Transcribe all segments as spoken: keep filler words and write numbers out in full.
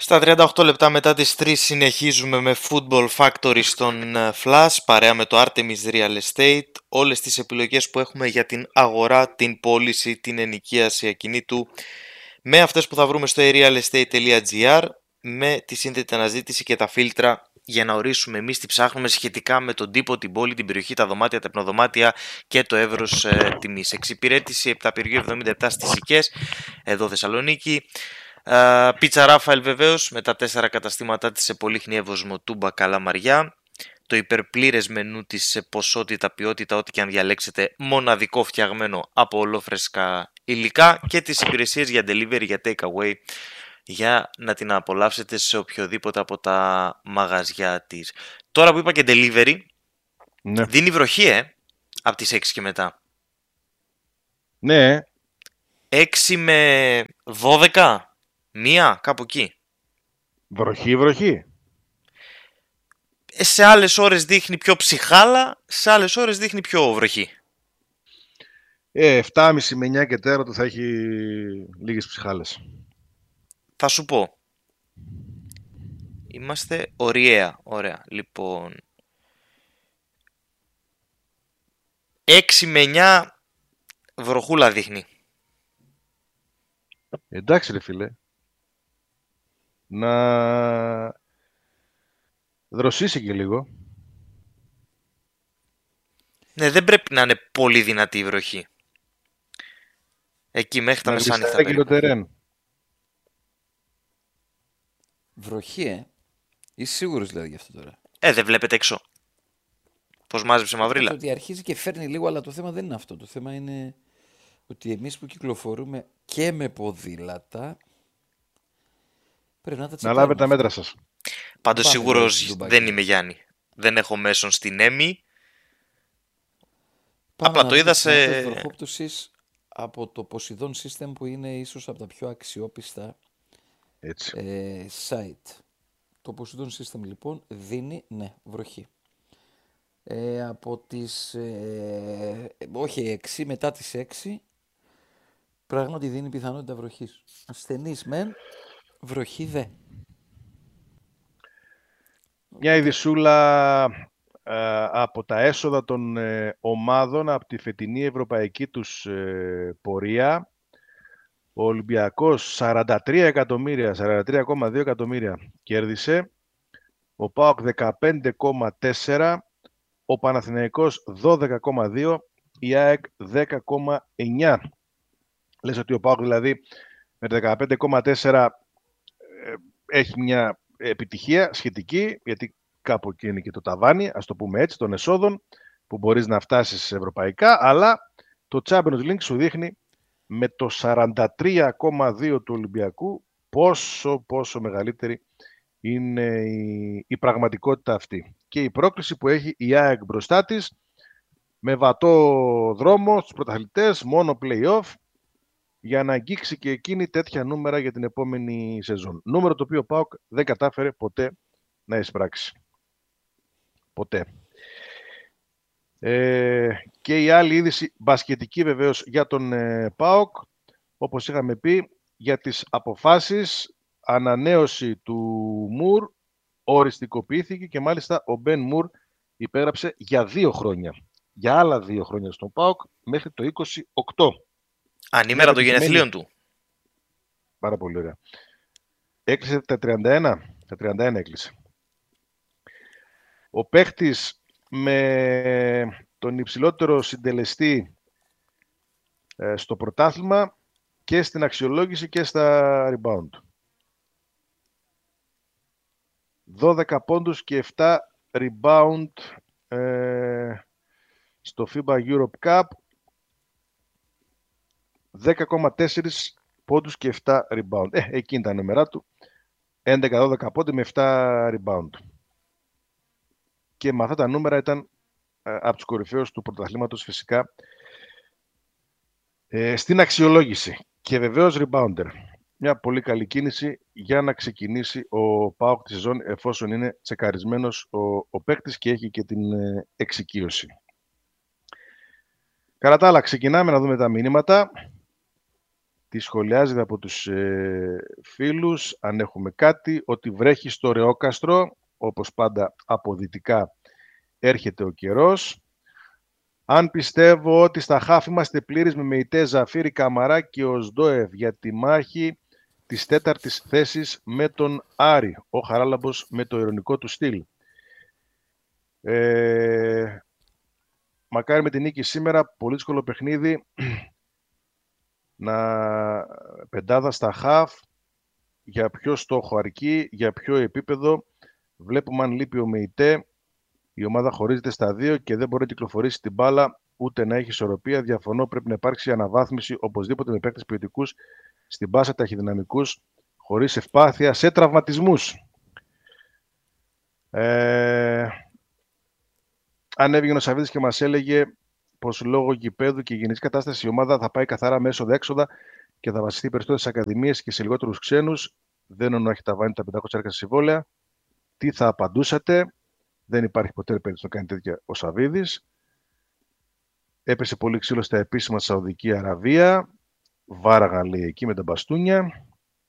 Στα τριάντα οκτώ λεπτά μετά τις τρεις συνεχίζουμε με Football Factory στον Flash παρέα με το Artemis Real Estate. Όλες τις επιλογές που έχουμε για την αγορά, την πώληση, την ενοικίαση ακινήτου με αυτές που θα βρούμε στο realestate.gr, με τη σύνθετη αναζήτηση και τα φίλτρα για να ορίσουμε εμείς τι ψάχνουμε σχετικά με τον τύπο, την πόλη, την περιοχή, τα δωμάτια, τα υπνοδωμάτια και το εύρος ε, τιμής. Εξυπηρέτηση επταπυργείο εβδομήντα επτά στις Σικές, εδώ Θεσσαλονίκη. Uh, Πίτσα Ράφαελ βεβαίως, με τα τέσσερα καταστήματά της σε Πολύχνη, Εύωσμο, Τούμπα, Καλαμαριά. Το υπερπλήρες μενού της σε ποσότητα, ποιότητα, ό,τι και αν διαλέξετε, μοναδικό, φτιαγμένο από ολόφρεσκα υλικά, και τις υπηρεσίες για delivery, για take away, για να την απολαύσετε σε οποιοδήποτε από τα μαγαζιά της. Τώρα που είπα και delivery, ναι. Δίνει βροχή, ε, από τις έξι και μετά. Ναι. έξι με δώδεκα. Μία, κάπου εκεί. Βροχή, βροχή. Σε άλλες ώρες δείχνει πιο ψυχάλα, σε άλλες ώρες δείχνει πιο βροχή. Ε, επτά και μισή με εννιά και τέρατο θα έχει λίγες ψυχάλες. Θα σου πω. Είμαστε ωραία, ωραία. Λοιπόν, έξι με εννιά βροχούλα δείχνει. Εντάξει ρε φίλε. Να δροσίσει και λίγο. Ναι, δεν πρέπει να είναι πολύ δυνατή η βροχή. Εκεί μέχρι τα μεσάνυχτα περίπου. Βροχή, ε. Είσαι σίγουρος δηλαδή γι' αυτό τώρα? Ε, δεν βλέπετε έξω πως μάζεψε μαυρίλα? Ότι αρχίζει και φέρνει λίγο, αλλά το θέμα δεν είναι αυτό. Το θέμα είναι ότι εμείς που κυκλοφορούμε και με ποδήλατα πρέπει να τα τσεκάρουμε. Να λάβετε τα μέτρα σας. Πάντως σίγουρος δεν είμαι, Γιάννη. Δεν έχω μέσον στην Έμι. Απλά το είδα σε... βροχόπτωσης από το Poseidon System, που είναι ίσως από τα πιο αξιόπιστα Έτσι. Ε, site. Το Poseidon System λοιπόν δίνει, ναι, βροχή. Ε, από τις ε, όχι έξι, μετά τις έξι πράγματι δίνει πιθανότητα βροχής. Ασθενής μεν, βροχή δε. Μια ειδισούλα ε, από τα έσοδα των ε, ομάδων από τη φετινή ευρωπαϊκή τους ε, πορεία. Ο Ολυμπιακός σαράντα τρία εκατομμύρια, σαράντα τρία κόμμα δύο εκατομμύρια κέρδισε. Ο ΠΑΟΚ δεκαπέντε κόμμα τέσσερα, ο Παναθηναϊκός δώδεκα κόμμα δύο, η ΑΕΚ δέκα κόμμα εννιά. Λες ότι ο ΠΑΟΚ δηλαδή με δεκαπέντε κόμμα τέσσερα ε, έχει μια επιτυχία σχετική, γιατί κάπου εκεί είναι και το ταβάνι, ας το πούμε έτσι, των εσόδων που μπορείς να φτάσεις ευρωπαϊκά, αλλά το Champions League σου δείχνει με το σαράντα τρία κόμμα δύο του Ολυμπιακού πόσο, πόσο μεγαλύτερη είναι η, η πραγματικότητα αυτή. Και η πρόκληση που έχει η ΑΕΚ μπροστά της, με βατό δρόμο στους πρωταθλητές, μόνο play-off, για να αγγίξει και εκείνη τέτοια νούμερα για την επόμενη σεζόν. Νούμερο το οποίο ο ΠΑΟΚ δεν κατάφερε ποτέ να εισπράξει. Ποτέ. Ε, και η άλλη είδηση μπασκετική βεβαίως για τον ε, ΠΑΟΚ, όπως είχαμε πει, για τις αποφάσεις, ανανέωση του Μουρ οριστικοποιήθηκε και μάλιστα ο Μπεν Μουρ υπέγραψε για δύο χρόνια. Για άλλα δύο χρόνια στον ΠΑΟΚ μέχρι το είκοσι οκτώ. Ανήμερα των γενεθλίων του. Πάρα πολύ ωραία. Έκλεισε τα τριάντα ένα. Τα τριάντα ένα έκλεισε. Ο παίχτης με τον υψηλότερο συντελεστή ε, στο πρωτάθλημα και στην αξιολόγηση και στα rebound. δώδεκα πόντους και επτά rebound ε, στο φίμπα Europe Cup. δέκα κόμμα τέσσερα πόντους και επτά rebound. Ε, εκεί είναι τα νούμερα του. έντεκα δώδεκα πόντοι με επτά rebound. Και με αυτά τα νούμερα ήταν ε, από τους κορυφαίους του πρωταθλήματος φυσικά ε, στην αξιολόγηση. Και βεβαίως rebounder. Μια πολύ καλή κίνηση για να ξεκινήσει ο ΠΑΟΚ τη σεζόν, εφόσον είναι τσεκαρισμένος ο, ο παίκτης και έχει και την ε, εξοικείωση. Κατά τα άλλα, ξεκινάμε να δούμε τα μηνύματα. Τι σχολιάζεται από τους ε, φίλους, αν έχουμε κάτι, ότι βρέχει στο Ρεόκαστρο, όπως πάντα από δυτικά έρχεται ο καιρός. Αν πιστεύω ότι στα χάφ είμαστε πλήρης με Μεϊτέ, Ζαφίρι, Καμαρά και ο Σντόεφ για τη μάχη της τέταρτης θέσης με τον Άρη, ο Χαράλαμπος με το ειρωνικό του στυλ. Ε, μακάρι με την νίκη σήμερα, πολύ δύσκολο παιχνίδι, να πεντάδα στα χαφ, για ποιο στόχο αρκεί, για ποιο επίπεδο. Βλέπουμε αν λείπει ο Μεϊτέ, η ομάδα χωρίζεται στα δύο και δεν μπορεί να κυκλοφορήσει την μπάλα ούτε να έχει ισορροπία. Διαφωνώ, πρέπει να υπάρξει αναβάθμιση οπωσδήποτε με παίκτες ποιοτικούς στην πάσα, ταχυδυναμικούς, χωρίς ευπάθεια σε τραυματισμούς. Ε, αν έβγαινε ο Σαββίδης και μας έλεγε πως λόγω γηπέδου και γενικής κατάστασης η ομάδα θα πάει καθαρά με έσοδα-έξοδα και θα βασιστεί περισσότερο στις ακαδημίες και σε λιγότερους ξένους, δεν εννοώ έχει ταβάνει τα πεντακόσια έργα συμβόλαια, τι θα απαντούσατε? Δεν υπάρχει ποτέ περίπτωση να κάνει τέτοια ο Σαββίδης. Έπεσε πολύ ξύλο στα επίσημα στη Σαουδική Αραβία. Βάραγαν, λέει, εκεί με τα μπαστούνια.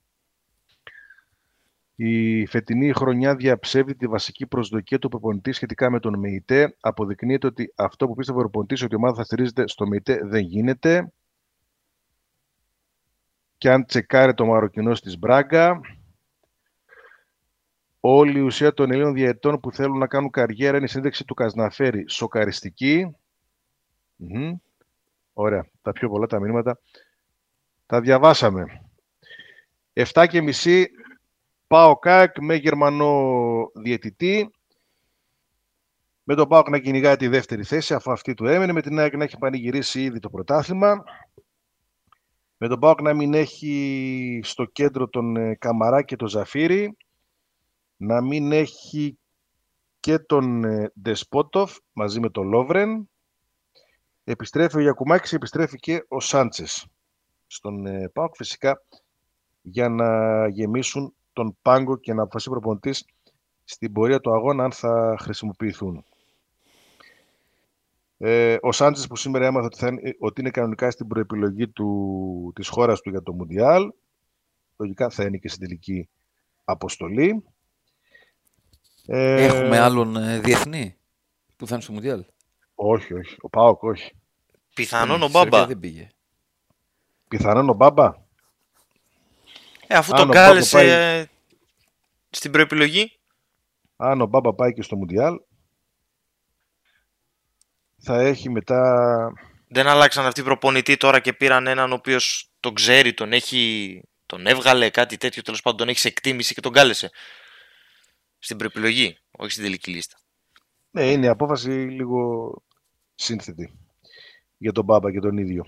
Η φετινή χρονιά διαψεύδει τη βασική προσδοκία του προπονητή σχετικά με τον Μεϊτέ. Αποδεικνύεται ότι αυτό που πίστευε ο προπονητής ότι η ομάδα θα στηρίζεται στο Μεϊτέ δεν γίνεται. Και αν τσεκάρει το Μαροκινό της Μπράγκα, όλη η ουσία των Ελλήνων διαιτητών που θέλουν να κάνουν καριέρα είναι η σύνδεξη του Καζναφέρη. Σοκαριστική. Mm-hmm. Ωραία. Τα πιο πολλά τα μηνύματα τα διαβάσαμε. εφτά και μισή ΠΑΟΚ με Γερμανό διαιτητή. Με τον ΠΑΟΚ να κυνηγάει τη δεύτερη θέση, αφού αυτή του έμενε. Με την ΑΕΚ να έχει πανηγυρίσει ήδη το πρωτάθλημα. Με τον ΠΑΟΚ να μην έχει στο κέντρο τον Καμαρά και τον Ζαφίρι. Να μην έχει και τον Ντεσπότοφ μαζί με τον Λόβρεν. Επιστρέφει ο Γιακουμάκης, επιστρέφει και ο Σάντσες στον ΠΑΟΚ, φυσικά για να γεμίσουν τον πάγκο και να αποφασίσει ο προπονητής στην πορεία του αγώνα αν θα χρησιμοποιηθούν. Ε, ο Σάντσες που σήμερα έμαθε ότι, θα είναι, ότι είναι κανονικά στην προεπιλογή του, της χώρας του για το Μουντιάλ, λογικά θα είναι και στην τελική αποστολή. Έχουμε ε... άλλον ε, διεθνή που θα είναι στο Μουντιάλ? Όχι, όχι. Ο ΠΑΟΚ όχι. Πιθανόν ο Μπάμπα. Δεν πήγε. Πιθανόν ο Μπάμπα. Ε, αφού αν τον κάλεσε πάει... στην προεπιλογή. Αν ο Μπάμπα πάει και στο Μουντιάλ, θα έχει μετά... Δεν αλλάξαν αυτοί οι προπονητή τώρα και πήραν έναν ο οποίος τον ξέρει, τον έχει... τον έβγαλε κάτι τέτοιο, τέλος πάντων τον έχει σε εκτίμηση και τον κάλεσε στην προεπιλογή, όχι στην τελική λίστα. Ναι, είναι η απόφαση λίγο σύνθετη για τον Μπάμπα και τον ίδιο.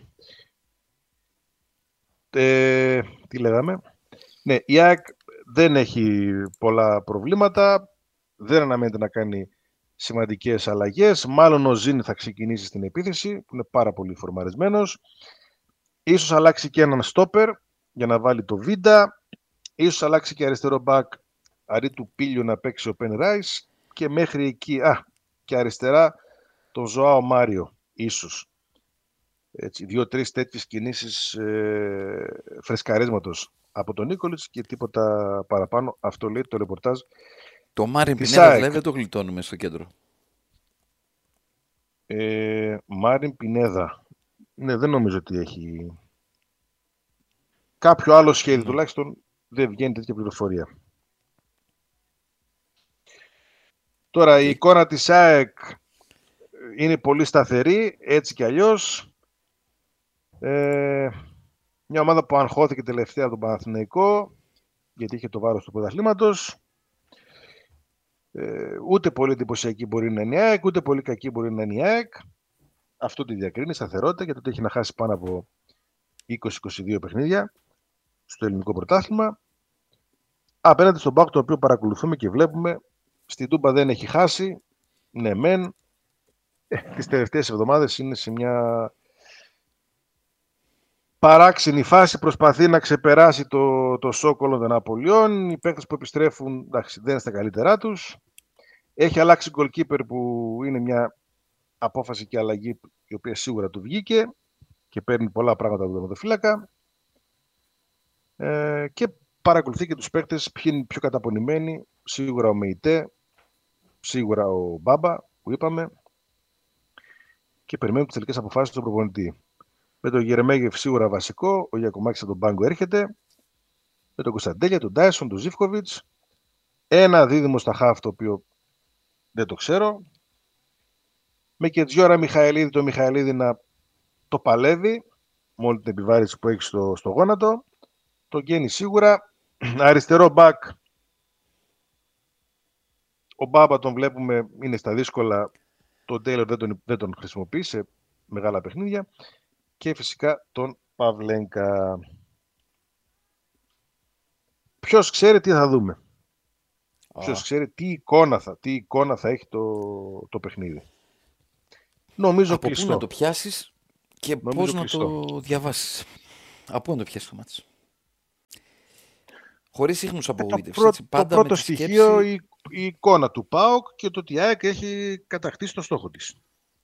Ε, τι λέγαμε. Ναι, η ΑΕΚ δεν έχει πολλά προβλήματα, δεν αναμένεται να κάνει σημαντικές αλλαγές. Μάλλον ο Ζήνη θα ξεκινήσει στην επίθεση, που είναι πάρα πολύ φορμαρισμένος. Ίσως αλλάξει και έναν στόπερ για να βάλει το Βίντα. Ίσως αλλάξει και αριστερό μπακ, αρί του Πίλιο να παίξει ο Πεν Ράις. Και μέχρι εκεί, α, και αριστερά το Ζωάο Μάριο, ίσως. Έτσι, δύο-τρεις τέτοιες κινήσεις ε, φρεσκαρίσματος από τον Νίκολιτς και τίποτα παραπάνω. Αυτό λέει το ρεπορτάζ. Το Μάριν Πινέδα δηλαδή δεν το γλιτώνουμε στο κέντρο. Ε, Μάριν Πινέδα. Ναι, δεν νομίζω ότι έχει κάποιο άλλο σχέδιο, mm. τουλάχιστον δεν βγαίνει τέτοια πληροφορία. Τώρα η εικόνα της ΑΕΚ είναι πολύ σταθερή, έτσι κι αλλιώς. Ε, μια ομάδα που αγχώθηκε τελευταία από τον Παναθηναϊκό, γιατί είχε το βάρος του πρωταθλήματος. Ε, ούτε πολύ εντυπωσιακή μπορεί να είναι η ΑΕΚ, ούτε πολύ κακή μπορεί να είναι η ΑΕΚ. Αυτό τη διακρίνει, σταθερότητα, γιατί τότε έχει να χάσει πάνω από είκοσι είκοσι δύο παιχνίδια στο ελληνικό πρωτάθλημα. Απέναντι στον ΠΑΟΚ, το οποίο παρακολουθούμε και βλέπουμε, στην Τούμπα δεν έχει χάσει. Ναι, μεν. Ε, τις τελευταίες εβδομάδες είναι σε μια παράξενη φάση, προσπαθεί να ξεπεράσει το, το σόκολο των Απολειών. Οι παίκτες που επιστρέφουν, εντάξει, δεν είναι στα καλύτερά τους. Έχει αλλάξει goalkeeper, που είναι μια απόφαση και αλλαγή η οποία σίγουρα του βγήκε και παίρνει πολλά πράγματα από τον τερματοφύλακα. Ε, και παρακολουθεί και τους παίκτες ποιοι είναι πιο καταπονημένοι. Σίγουρα ο Μεϊτέ, σίγουρα ο Μπάμπα που είπαμε. Και περιμένουμε τις τελικές αποφάσεις του προπονητή. Με τον Γερεμέγεφ σίγουρα βασικό, ο Γιακουμάκης από τον πάγκο έρχεται. Με τον Κωνσταντέλια, τον Ντάισον, τον Ζίβκοβιτς. Ένα δίδυμο στα χαφ το οποίο δεν το ξέρω. Με και Τζιόρα Μιχαηλίδη, το Μιχαηλίδη να το παλεύει με όλη την επιβάρηση που έχει στο, στο γόνατο. Το Γκένι σίγουρα. Αριστερό μπακ. Ο Μπάμπα τον βλέπουμε είναι στα δύσκολα. Τον Τέιλορ δεν τον, δεν τον χρησιμοποιεί σε μεγάλα παιχνίδια. Και φυσικά τον Παυλένκα. Ποιος ξέρει τι θα δούμε. Oh. Ποιος ξέρει τι εικόνα θα, τι εικόνα θα έχει το, το παιχνίδι. Νομίζω από κλειστό. πού να το πιάσεις και Νομίζω πώς να κλειστό. το διαβάσεις. Από πού να το πιάσεις το μάτι. Χωρίς ίχνους απογοήτευση. Το, έτσι, το πάντα πρώτο με τη στοιχείο, σκέψη... η, η εικόνα του ΠΑΟΚ και το ότι η ΑΕΚ έχει κατακτήσει το στόχο της.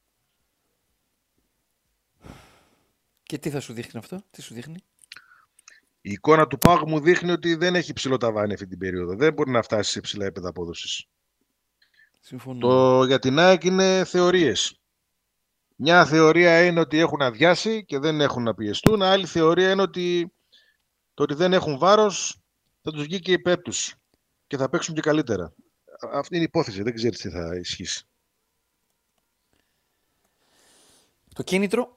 Και τι θα σου δείχνει αυτό, τι σου δείχνει. Η εικόνα του ΠΑΟΚ μου δείχνει ότι δεν έχει ψηλό ταβάνι αυτή την περίοδο. Δεν μπορεί να φτάσει σε ψηλά επίπεδα απόδοσης. Συμφωνώ. Το για την ΑΕΚ είναι θεωρίες. Μια θεωρία είναι ότι έχουν αδειάσει και δεν έχουν να πιεστούν. Άλλη θεωρία είναι ότι το ότι δεν έχουν βάρος θα τους βγει και υπέρ τους και θα παίξουν και καλύτερα. Αυτή είναι η υπόθεση. Δεν ξέρεις τι θα ισχύσει. Το κίνητρο.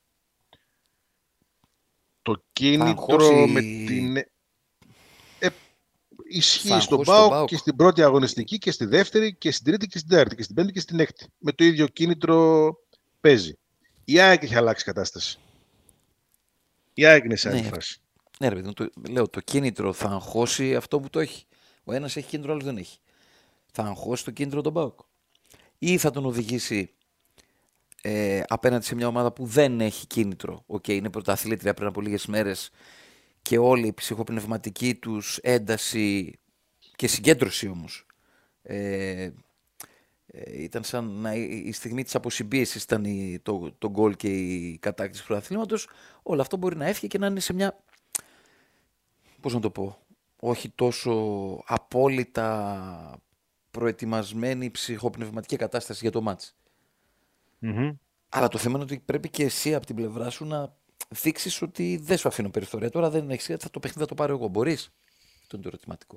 Το κίνητρο αγχώσει... με την... Ε, ισχύει στον ΠΑΟΚ ΠΑΟΚ και στην πρώτη αγωνιστική και στη δεύτερη και στην τρίτη και στην τέταρτη και στην πέμπτη και στην έκτη. Με το ίδιο κίνητρο παίζει. Η ΑΕΚ έχει αλλάξει κατάσταση. Η ΑΕΚ είναι σε άλλη ναι. φάση. Ναι, ρε παιδί, το, λέω, το κίνητρο θα αγχώσει αυτό που το έχει. Ο ένας έχει κίνητρο, ο άλλος δεν έχει. Θα αγχώσει το κίνητρο τον ΠΑΟΚ. Ή θα τον οδηγήσει ε, απέναντι σε μια ομάδα που δεν έχει κίνητρο. Οκ, okay, είναι πρωταθλήτρια πριν από λίγες μέρες και όλη η ψυχοπνευματική τους ένταση και συγκέντρωση όμως. Ε, ε, ήταν σαν να η στιγμή της αποσυμπίεσης ήταν η, το, το γκολ και η κατάκτηση του πρωταθλήματος. Όλο αυτό μπορεί να έφυγε και να είναι σε μια, πώς να το πω, όχι τόσο απόλυτα προετοιμασμένη ψυχοπνευματική κατάσταση για το μάτς. Mm-hmm. Αλλά το θέμα είναι ότι πρέπει και εσύ από την πλευρά σου να δείξεις ότι δεν σου αφήνω περιθώρια. Τώρα δεν έχεις, θα το παιχνίδι θα το πάρω εγώ. Μπορείς? Αυτό είναι το ερωτηματικό.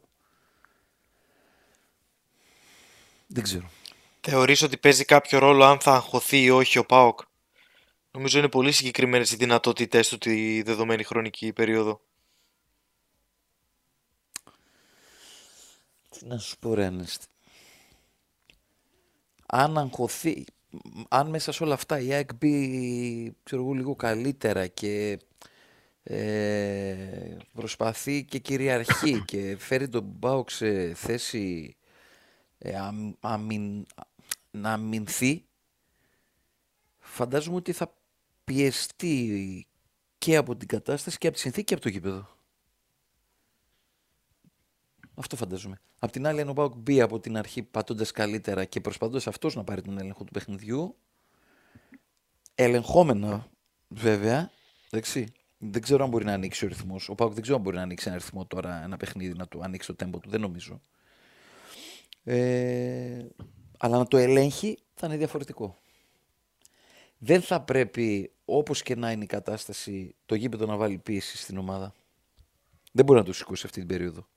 Δεν ξέρω. Θεωρείς ότι παίζει κάποιο ρόλο αν θα αγχωθεί ή όχι ο ΠΑΟΚ? Νομίζω είναι πολύ συγκεκριμένες οι δυνατότητες του τη δεδομένη χρονική περίοδο. Τι να σου πω, ρε Ανέστη. Αν αγχωθεί, αν μέσα σε όλα αυτά η ΑΕΚ μπει, ξέρω εγώ, λίγο καλύτερα και ε, προσπαθεί και κυριαρχεί και φέρει τον ΠΑΟΚ σε θέση ε, αμ, αμυν, να αμυνθεί, φαντάζομαι ότι θα πιεστεί και από την κατάσταση και από τη συνθήκη και από το γήπεδο. Αυτό φαντάζομαι. Απ' την άλλη, αν ο ΠΑΟΚ μπει από την αρχή πατώντας καλύτερα και προσπαθώντας αυτός να πάρει τον έλεγχο του παιχνιδιού, ελεγχόμενα βέβαια, εντάξει, δεν ξέρω αν μπορεί να ανοίξει ο ρυθμός. Ο ΠΑΟΚ δεν ξέρω αν μπορεί να ανοίξει ένα ρυθμό τώρα, ένα παιχνίδι, να του ανοίξει το τέμπο του, δεν νομίζω. Ε, αλλά να το ελέγχει θα είναι διαφορετικό. Δεν θα πρέπει, όπως και να είναι η κατάσταση, το γήπεδο να βάλει πίεση στην ομάδα. Δεν μπορεί να το σηκώσει αυτή την περίοδο.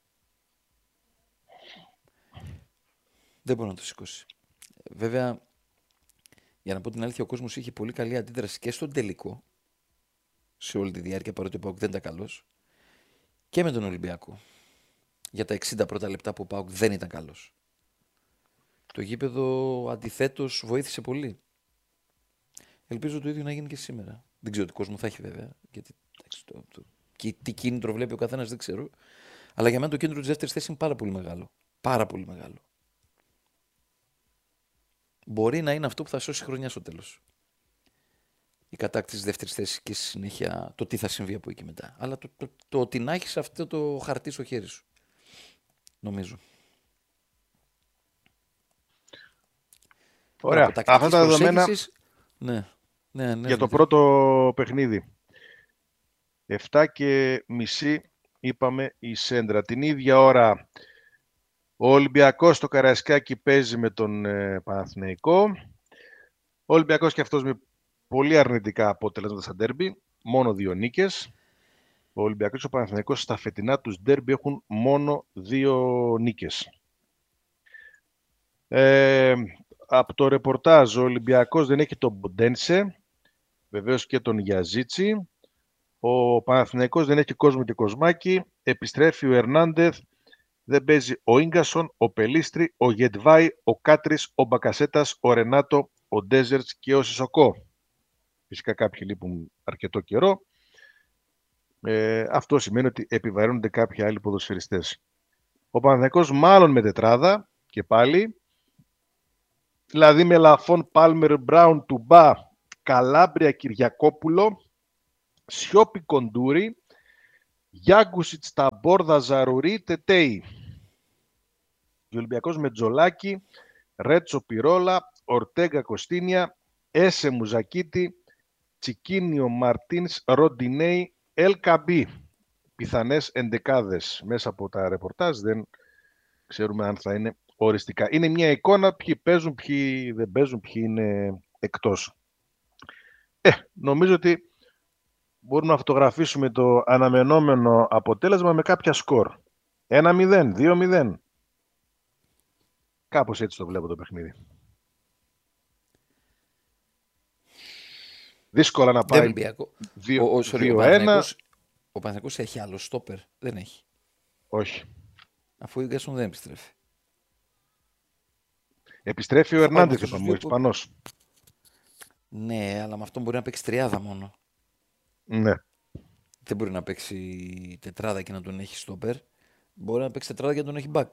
Δεν μπορεί να το σηκώσει. Βέβαια, για να πω την αλήθεια, ο κόσμος είχε πολύ καλή αντίδραση και στον τελικό, σε όλη τη διάρκεια, παρότι ο ΠΑΟΚ δεν ήταν καλός, και με τον Ολυμπιακό. Για τα εξήντα πρώτα λεπτά που ο ΠΑΟΚ δεν ήταν καλός. Το γήπεδο αντιθέτως βοήθησε πολύ. Ελπίζω το ίδιο να γίνει και σήμερα. Δεν ξέρω τι κόσμο θα έχει βέβαια. Γιατί το, το, και τι κίνητρο βλέπει ο καθένας δεν ξέρω. Αλλά για μένα το κίνητρο της δεύτερης θέσης είναι πάρα πολύ μεγάλο. Πάρα πολύ μεγάλο. Μπορεί να είναι αυτό που θα σώσει χρονιά στο τέλος. Η κατάκτηση της δεύτερης θέσης και στη συνέχεια το τι θα συμβεί από εκεί μετά. Αλλά το, το, το, το ότι να έχεις αυτό το χαρτί στο χέρι σου. Νομίζω. Ωραία. Αυτά τα δεδομένα ναι. Ναι, ναι, για το ναι. πρώτο παιχνίδι. εφτά και μισή είπαμε η Σέντρα. Την ίδια ώρα ο Ολυμπιακός στο Καραϊσκάκι παίζει με τον ε, Παναθηναϊκό. Ο Ολυμπιακός και αυτός με πολύ αρνητικά αποτελέσματα στα ντέρμπι, μόνο δύο νίκες. Ο Ολυμπιακός και ο Παναθηναϊκός στα φετινά τους ντέρμπι έχουν μόνο δύο νίκες. Ε, από το ρεπορτάζ, ο Ολυμπιακός δεν έχει τον Μποντένσε, βεβαίως και τον Γιαζίτσι. Ο Παναθηναϊκός δεν έχει κόσμο και κοσμάκι. Επιστρέφει ο Ερνάντεθ. Δεν παίζει ο Ίγκασον, ο Πελίστρη, ο Γετβάη, ο Κάτρις, ο Μπακασέτας, ο Ρενάτο, ο Ντέζερτς και ο Σισοκό. Φυσικά κάποιοι λείπουν αρκετό καιρό. Ε, αυτό σημαίνει ότι επιβαρύνονται κάποιοι άλλοι ποδοσφαιριστές. Ο Παναθηναϊκός μάλλον με τετράδα και πάλι. Δηλαδή με Λαφόν, Πάλμερ, Μπράουν, Τουμπά, Καλάμπρια, Κυριακόπουλο, Σιώπη, Κοντούρη, Γιάγκουσιτς, Ταμπόρδα, Ζαρουρί, Τετέι. Ο Ολυμπιακός με Τζολάκη, Ρέτσο, Πυρόλα, Ορτέγκα, Κωστίνια, Έσε, Μουζακίτη, Τσικίνιο, Μαρτίνς, Ροντινέι, Ελκαμπή. Πιθανές εντεκάδες μέσα από τα ρεπορτάζ, δεν ξέρουμε αν θα είναι οριστικά. Είναι μια εικόνα ποιοι παίζουν, ποιοι δεν παίζουν, ποιοι είναι εκτός. Ε, νομίζω ότι μπορούμε να φωτογραφίσουμε το αναμενόμενο αποτέλεσμα με κάποια σκορ. ένα μηδέν, δύο μηδέν. Κάπως έτσι το βλέπω το παιχνίδι. Δύσκολα να πάει δύο ένα. Ο Παναθηναϊκός έχει άλλο στόπερ. Δεν έχει. Όχι. Αφού ο Ίγκασον δεν επιστρέφει. Επιστρέφει ο Ερνάντεθ, είπαμε, ο Ισπανός. Ναι, αλλά με αυτόν μπορεί να παίξει τριάδα μόνο. Ναι. Δεν μπορεί να παίξει τετράδα και να τον έχει στόπερ. Μπορεί να παίξει τετράδα και να τον έχει back.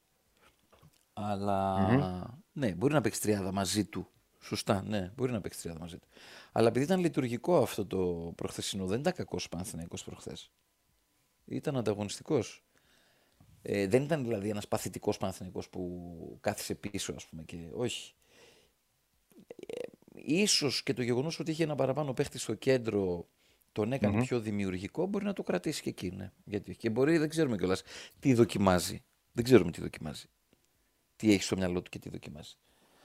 Αλλά mm-hmm. ναι, μπορεί να παίξει τριάδα μαζί του. Σωστά, ναι, μπορεί να παίξει τριάδα μαζί του. Αλλά επειδή ήταν λειτουργικό αυτό το προχθεσινό, δεν ήταν κακός Παναθηναϊκός προχθές. Ήταν ανταγωνιστικός. Ε, δεν ήταν δηλαδή ένας παθητικός Παναθηναϊκός που κάθισε πίσω, ας πούμε, και όχι. Ε, ίσως και το γεγονός ότι είχε ένα παραπάνω παίχτη στο κέντρο τον έκανε mm-hmm. πιο δημιουργικό, μπορεί να το κρατήσει και εκεί. Ναι. Γιατί, και μπορεί, δεν ξέρουμε κιόλας τι δοκιμάζει. Δεν ξέρουμε τι δοκιμάζει. Τι έχει στο μυαλό του και τι δοκιμάζει.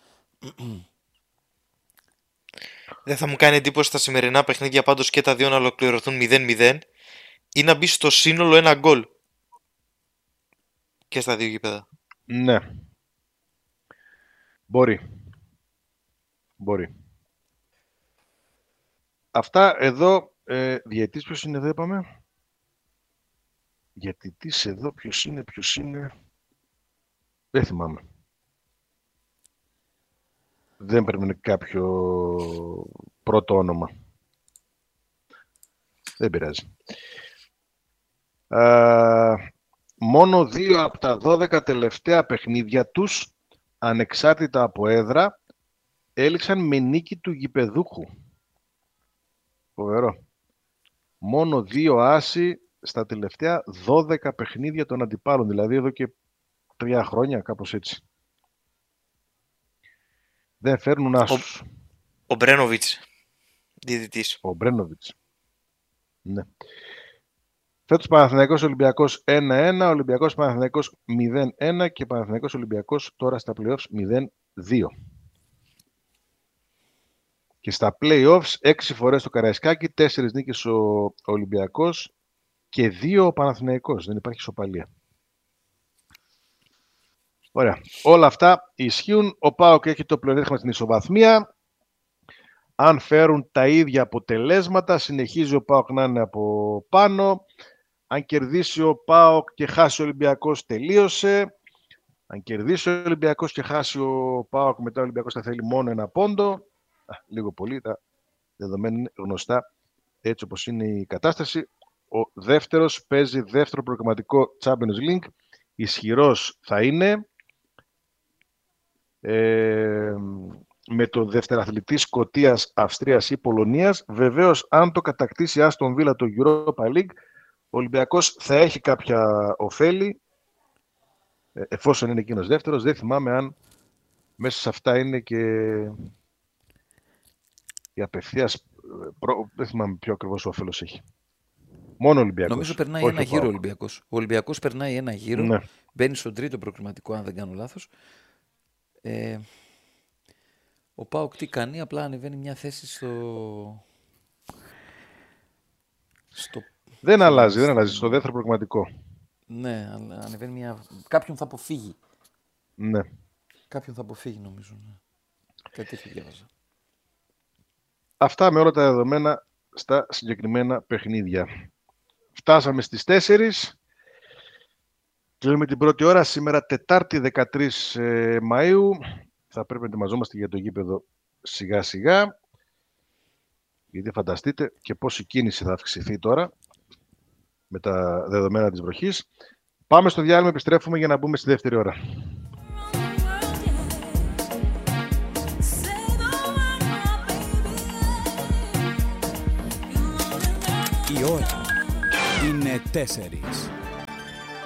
Δεν θα μου κάνει εντύπωση τα σημερινά παιχνίδια πάντως και τα δύο να ολοκληρωθούν μηδέν μηδέν ή να μπει στο σύνολο ένα γκολ. Και στα δύο γήπεδα. Ναι. Μπορεί. Μπορεί. Αυτά εδώ. Ε, διαιτητής ποιος είναι εδώ είπαμε. Διαιτητής εδώ ποιος είναι, ποιος είναι. Δεν θυμάμαι. Δεν πρέπει να είναι κάποιο πρώτο όνομα. Δεν πειράζει. Α, μόνο δύο από τα δώδεκα τελευταία παιχνίδια τους, ανεξάρτητα από έδρα, έληξαν με νίκη του γηπεδούχου. Φοβερό. Μόνο δύο άσοι στα τελευταία δώδεκα παιχνίδια των αντιπάλων. Δηλαδή εδώ και τρία χρόνια, κάπως έτσι. Δεν φέρνουν άσους. Ο, ο Μπρένοβιτς, διαιτητής. Ο Μπρένοβιτς. Ναι. Φέτος Παναθηναϊκός Ολυμπιακός ένα ένα, Ολυμπιακός Παναθηναϊκός μηδέν ένα και Παναθηναϊκός Ολυμπιακός τώρα στα play-offs μηδέν δύο. Και στα play-offs έξι φορές το Καραϊσκάκι, τέσσερις νίκες ο Ολυμπιακός και δύο ο Παναθηναϊκός. Δεν υπάρχει ισοπαλία. Ωραία. Όλα αυτά ισχύουν. Ο ΠΑΟΚ έχει το πλεονέκτημα στην ισοβαθμία. Αν φέρουν τα ίδια αποτελέσματα, συνεχίζει ο ΠΑΟΚ να είναι από πάνω. Αν κερδίσει ο ΠΑΟΚ και χάσει ο Ολυμπιακός, τελείωσε. Αν κερδίσει ο Ολυμπιακός και χάσει ο ΠΑΟΚ, μετά ο Ολυμπιακός θα θέλει μόνο ένα πόντο. Α, λίγο πολύ, τα δεδομένα είναι γνωστά έτσι όπως είναι η κατάσταση. Ο δεύτερος παίζει δεύτερο προγραμματικό Champions League. Ισχυρός θα είναι. Ε, με το δευτεραθλητή Σκωτίας, Αυστρίας ή Πολωνίας. Βεβαίως, αν το κατακτήσει Άστον Βίλα το Europa League, ο Ολυμπιακός θα έχει κάποια ωφέλη, εφόσον είναι εκείνος δεύτερος. Δεν θυμάμαι αν μέσα σε αυτά είναι και η απευθείας, δεν θυμάμαι ποιο ακριβώς όφελος έχει. Μόνο Ολυμπιακός. Νομίζω περνάει όχι ένα ο γύρο ο ΠΑΟΚ. Ολυμπιακός. Ο Ολυμπιακός περνάει ένα γύρο, Ναι. μπαίνει στον τρίτο προκριματικό, αν δεν κάνω λάθος. Ε, ο ΠΑΟΚ τι κάνει, απλά ανεβαίνει μια θέση στο... στο... Δεν στο- αλλάζει, δεν αλλάζει. Στο δεύτερο προγραμματικό. Ναι, αλλά ανεβαίνει μια... Κάποιον θα αποφύγει. Ναι. Κάποιον θα αποφύγει νομίζω. Ναι. Κάτι τέτοιο διάβαζα. Αυτά με όλα τα δεδομένα στα συγκεκριμένα παιχνίδια. Φτάσαμε στις τέσσερις. Κλείνουμε την πρώτη ώρα. Σήμερα Τετάρτη δεκατρείς ε, Μαΐου. Θα πρέπει να ετοιμαζόμαστε για το γήπεδο σιγά σιγά. Γιατί φανταστείτε και πόση κίνηση θα αυξηθεί τώρα με τα δεδομένα της βροχής. Πάμε στο διάλειμμα, επιστρέφουμε για να μπούμε στη δεύτερη ώρα. Η ώρα είναι τέσσερις.